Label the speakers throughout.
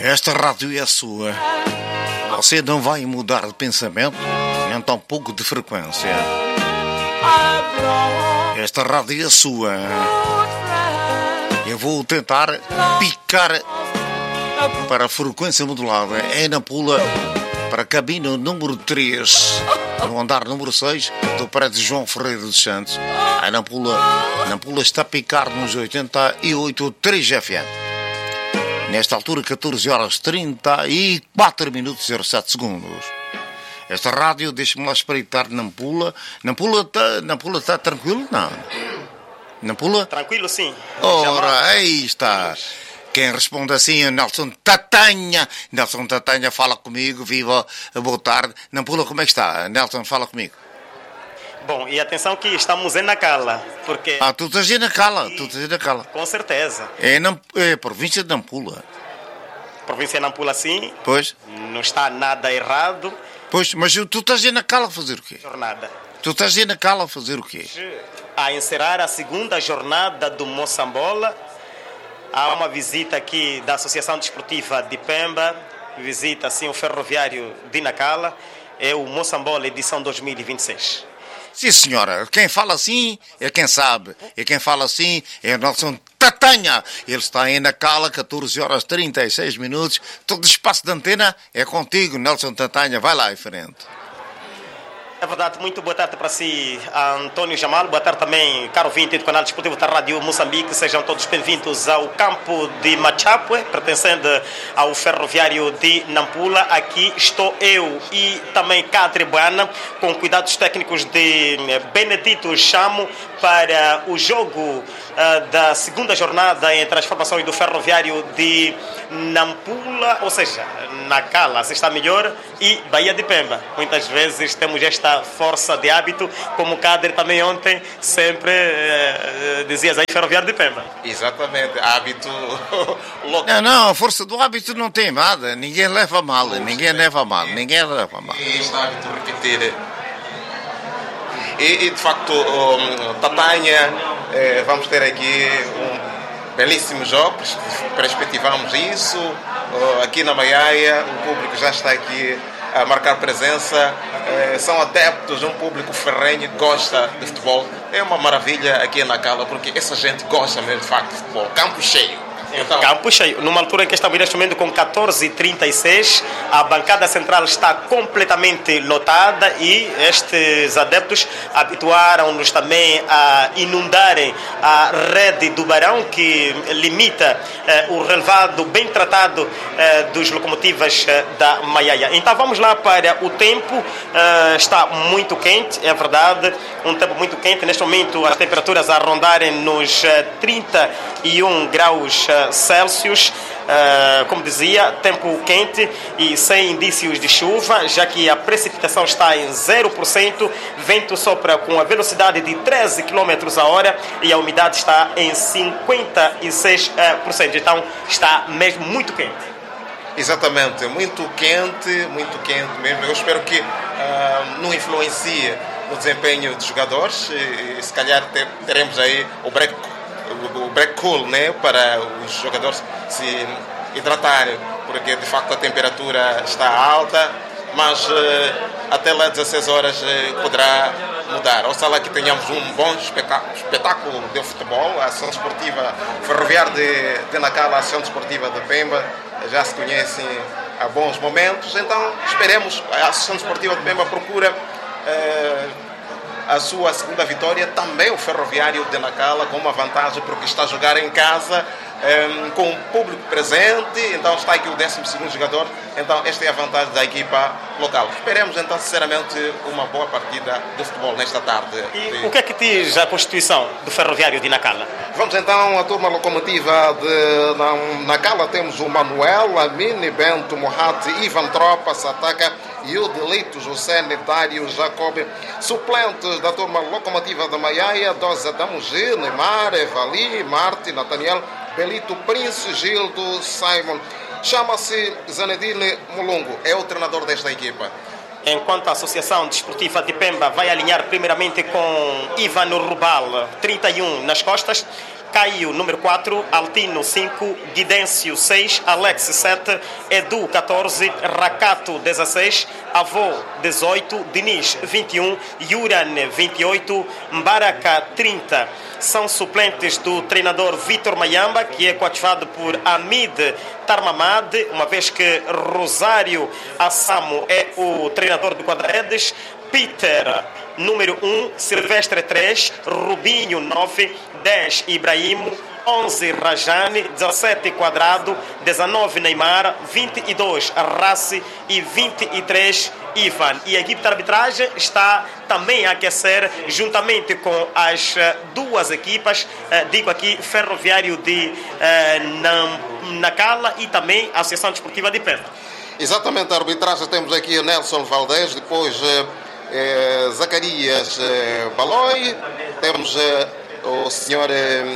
Speaker 1: Esta rádio é sua. Você não vai mudar de pensamento, nem tão pouco de frequência. Esta rádio é sua. Eu vou tentar picar para a frequência modulada. É na Pula, para a cabine número 3, no andar número 6 do prédio João Ferreira dos Santos. A Nampula está a picar nos 88.3 FM. Nesta altura, 14 horas 34 minutos e 07 segundos. Esta rádio, deixa-me lá espreitar Nampula. Nampula está tranquilo? Não. Nampula?
Speaker 2: Tranquilo, sim.
Speaker 1: Ora, aí está. Quem responde assim é Nelson Tatanha. Nelson Tatanha fala comigo. Viva, boa tarde. Nampula, como é que está? Nelson, fala comigo.
Speaker 2: Bom, e atenção que estamos em Nacala, porque...
Speaker 1: Ah, tu estás em Nacala,
Speaker 2: Com certeza.
Speaker 1: É a província de Nampula.
Speaker 2: Província de Nampula, sim.
Speaker 1: Pois.
Speaker 2: Não está nada errado.
Speaker 1: Pois, mas tu estás em Nacala a fazer o quê?
Speaker 2: Jornada.
Speaker 1: Tu estás em Nacala a fazer o quê?
Speaker 2: A encerrar a segunda jornada do Moçambola. Há uma visita aqui da Associação Desportiva de Pemba. Visita, assim, o ferroviário de Nacala. É o Moçambola edição 2026.
Speaker 1: Sim, senhora. Quem fala assim é quem sabe. E quem fala assim é o Nelson Tatanha. Ele está em Nacala, 14 horas 36 minutos. Todo espaço de antena é contigo, Nelson Tatanha. Vai lá em frente.
Speaker 2: É verdade, muito boa tarde para si, António Jamal. Boa tarde também, caro ouvinte do canal Desportivo da Rádio Moçambique. Sejam todos bem-vindos ao campo de Machapue, pertencente ao ferroviário de Nampula. Aqui estou eu e também Cadre Buana, com cuidados técnicos de Benedito Chamo, para o jogo da segunda jornada entre as formações do ferroviário de Nampula, ou seja, Nacala, se está melhor, e Bahia de Pemba. Muitas vezes temos esta força de hábito, como o Cadre também ontem sempre dizias aí, ferroviário de Pemba.
Speaker 3: Exatamente, hábito local.
Speaker 1: Não, a força do hábito não tem nada. Ninguém leva mal, ninguém leva mal.
Speaker 3: E este hábito repetir. E de facto, Tatanha, vamos ter aqui um belíssimo jogo, perspectivamos isso. Aqui na Maiaia, o público já está aqui a marcar presença. São adeptos, um público ferrenho, gosta de futebol. É uma maravilha aqui na Nacala, porque essa gente gosta mesmo de facto de futebol. Campo cheio.
Speaker 2: Então, campo cheio. Numa altura em que estamos neste momento com 14h36, a bancada central está completamente lotada e estes adeptos habituaram-nos também a inundarem a rede do Barão, que limita o relevado bem tratado dos locomotivas da Maiaia. Então vamos lá para o tempo. Está muito quente, é verdade, um tempo muito quente. Neste momento as temperaturas a rondarem nos 31 graus Celsius, como dizia, tempo quente e sem indícios de chuva, já que a precipitação está em 0%, vento sopra com a velocidade de 13 km a hora e a umidade está em 56%. Então está mesmo muito quente.
Speaker 3: Exatamente, muito quente mesmo. Eu espero que não influencie no desempenho dos jogadores e se calhar teremos aí o break cool, né, para os jogadores se hidratarem, porque de facto a temperatura está alta, mas até lá 16 horas poderá mudar. Ou seja, lá que tenhamos um bom espetáculo de futebol. A Associação Desportiva Ferroviária de Nacala, a Associação Desportiva de Pemba, já se conhecem há bons momentos, então esperemos. A Associação Desportiva de Pemba procura a sua segunda vitória, também o ferroviário de Nacala, com uma vantagem porque está a jogar em casa, com o público presente, então está aqui o 12º jogador, então esta é a vantagem da equipa local. Esperemos então sinceramente uma boa partida de futebol nesta tarde.
Speaker 2: E o que é que diz a constituição do ferroviário de Nacala?
Speaker 3: Vamos então à turma locomotiva de Nacala. Temos o Manuel, Amine, Bento, Mohat, Ivan Tropa, Sataka, Yudelito, José, Dário, Jacob. Suplentes da turma locomotiva da Maiaia, Dosa Damugi, Neymar, Evali, Marti, Nathaniel, Belito, Prince, Gildo, Simon. Chama-se Zanedine Mulungu, é o treinador desta equipa.
Speaker 2: Enquanto a Associação Desportiva de Pemba vai alinhar primeiramente com Ivan Rubal, 31 nas costas, Caio, número 4, Altino, 5, Guidêncio, 6, Alex, 7, Edu, 14, Racato, 16, Avô, 18, Diniz, 21, Yuran, 28, Mbaraka, 30. São suplentes do treinador Vitor Mayamba, que é coativado por Hamid Tarmamad, uma vez que Rosário Assamo é o treinador do Quadredes. Peter, número 1, Silvestre, 3, Rubinho, 9, 10, Ibrahim, 11, Rajani, 17, Quadrado, 19, Neymar, 22, Rassi e 23, Ivan. E a equipe de arbitragem está também a aquecer juntamente com as duas equipas, digo aqui, Ferroviário de Nacala e também a Associação Desportiva de Pemba.
Speaker 3: Exatamente, a arbitragem temos aqui Nelson Valdez, depois Zacarias Baloi, temos o senhor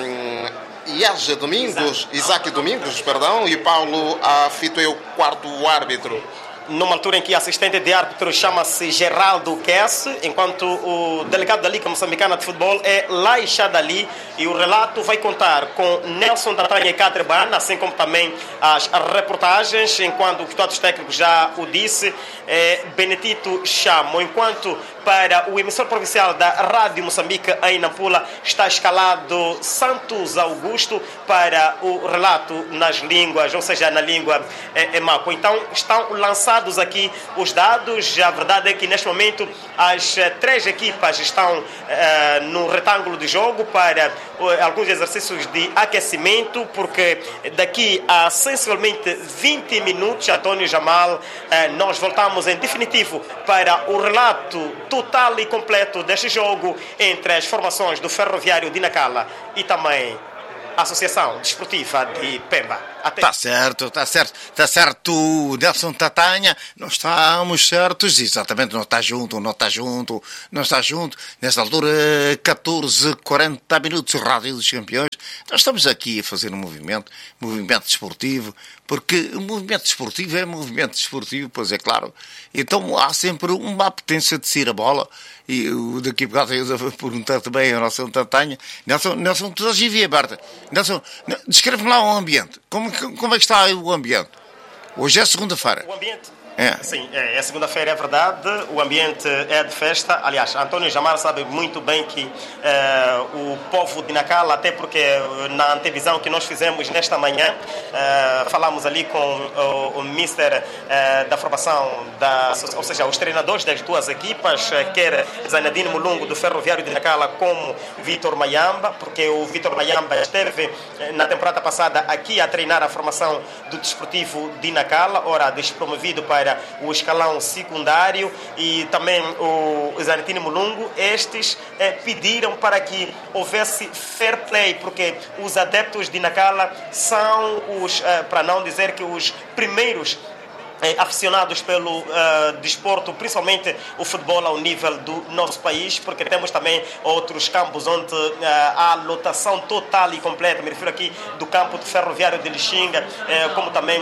Speaker 3: Iaja Domingos, Isaac Domingos, perdão, e Paulo Afito é o quarto árbitro.
Speaker 2: Numa altura em que o assistente de árbitro chama-se Geraldo Kess, enquanto o delegado da Liga Moçambicana de Futebol é Laisha Dali, e o relato vai contar com Nelson Tatanha e Catreban, assim como também as reportagens, enquanto o quadro técnico já o disse, Benedito Chamo, enquanto para o emissor provincial da Rádio Moçambique em Nampula está escalado Santos Augusto para o relato nas línguas, ou seja, na língua emaco. Então estão lançados aqui os dados. A verdade é que neste momento as três equipas estão no retângulo de jogo para alguns exercícios de aquecimento, porque daqui a sensivelmente 20 minutos, António Jamal, nós voltamos em definitivo para o relato total e completo deste jogo entre as formações do Ferroviário de Nacala e também a Associação Desportiva de Pemba.
Speaker 1: Está certo, Nelson Tatanha, nós estamos certos, exatamente, não está junto. Nesta altura, 14:40 minutos, Rádio dos Campeões, nós estamos aqui a fazer um movimento desportivo, porque o movimento desportivo é movimento desportivo, pois é claro, então há sempre uma apetência de sair a bola, e daqui a bocado eu vou perguntar também ao Nelson Tatanha. Nelson, tu estás em via aberta. Nelson, descreve-me lá o ambiente. Como é que está o ambiente? Hoje é segunda-feira.
Speaker 2: O ambiente? Sim, é segunda-feira, é verdade. O ambiente é de festa. Aliás, António Jamar sabe muito bem que o povo de Nacala, até porque na antevisão que nós fizemos nesta manhã, falamos ali com o Mister da formação, ou seja, os treinadores das duas equipas, quer Zanadine Mulungu do Ferroviário de Nacala como Vitor Mayamba, porque o Vitor Mayamba esteve na temporada passada aqui a treinar a formação do Desportivo de Nacala, ora despromovido para o escalão secundário, e também o Zanetini Mulungu. Estes pediram para que houvesse fair play, porque os adeptos de Nacala são os, para não dizer que os primeiros aficionados pelo desporto, principalmente o futebol ao nível do nosso país, porque temos também outros campos onde há lotação total e completa. Me refiro aqui do campo do Ferroviário de Lixinga, como também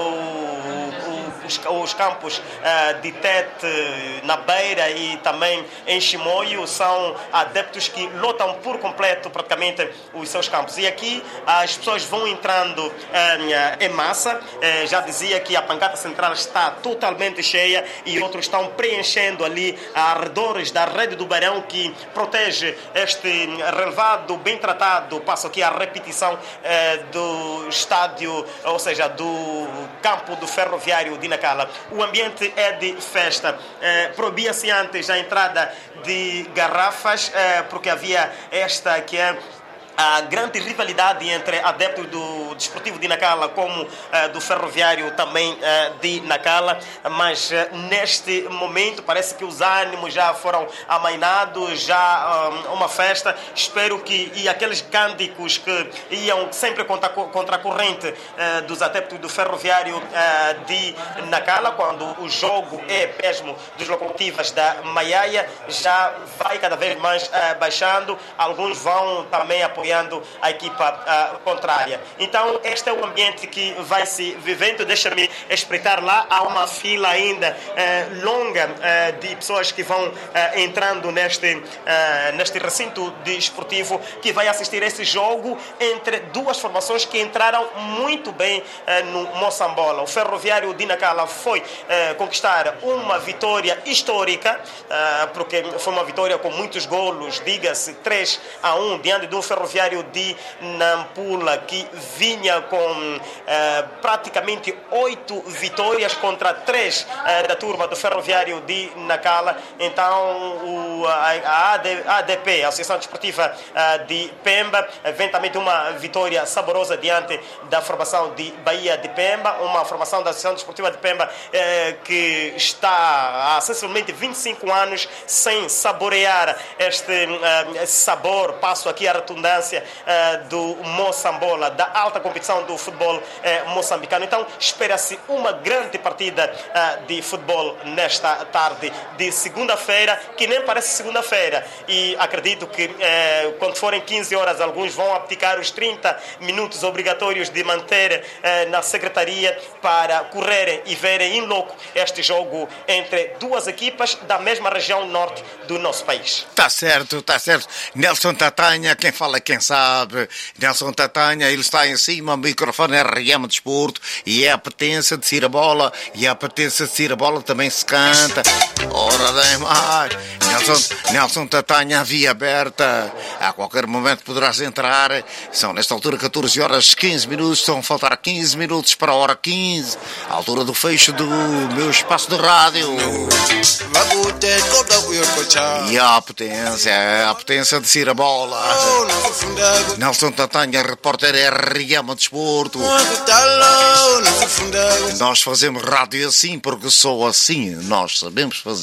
Speaker 2: os campos de Tete, na Beira e também em Chimoio. São adeptos que lotam por completo praticamente os seus campos. E aqui as pessoas vão entrando em massa. Já dizia que a pancada central está totalmente cheia e outros estão preenchendo ali arredores da rede do Barão, que protege este relevado bem tratado. Passo aqui a repetição do estádio, ou seja, do campo do Ferroviário de Nacala. O ambiente é de festa. Proibia-se antes a entrada de garrafas, porque havia esta que é a grande rivalidade entre adeptos do Desportivo de Nacala como do Ferroviário também de Nacala, mas neste momento parece que os ânimos já foram amainados, já uma festa. Espero que, e aqueles cânticos que iam sempre contra a corrente dos adeptos do Ferroviário de Nacala, quando o jogo é mesmo dos locomotivas da Maiaia, já vai cada vez mais baixando. Alguns vão também apoiar apoiando a equipa contrária. Então, este é o ambiente que vai se vivendo. Deixa-me espreitar lá, há uma fila ainda longa de pessoas que vão entrando neste recinto desportivo, que vai assistir a esse jogo entre duas formações que entraram muito bem no Moçambola. O Ferroviário de Nacala foi conquistar uma vitória histórica, porque foi uma vitória com muitos golos, diga-se 3-1, diante de um Ferroviário de Nampula que vinha com praticamente 8 vitórias contra 3 da turma do Ferroviário de Nacala. Então a ADP, a Associação Desportiva de Pemba, vem também de uma vitória saborosa diante da formação de Bahia de Pemba, uma formação da Associação Desportiva de Pemba que está há sensivelmente 25 anos sem saborear este sabor, passo aqui a redundância, do Moçambola, da alta competição do futebol moçambicano. Então espera-se uma grande partida de futebol nesta tarde de segunda-feira, que nem parece segunda-feira, e acredito que quando forem 15 horas alguns vão abdicar os 30 minutos obrigatórios de manter na secretaria para correrem e verem em loco este jogo entre duas equipas da mesma região norte do nosso país.
Speaker 1: Tá certo. Nelson Tatanha, quem fala é quem sabe. Nelson Tatanha, ele está em cima, o microfone é RM Desporto, e é a potência de tirar a bola, e a potência de tirar a bola também se canta. Ora, bem mais. Nelson Tatanha, via aberta, a qualquer momento poderás entrar. São nesta altura 14 horas 15 minutos, estão a faltar 15 minutos para a hora 15, a altura do fecho do meu espaço de rádio. E a potência de tirar a bola. Nelson Tatanha, repórter RM Desporto. Nós fazemos rádio assim porque só assim nós sabemos fazer.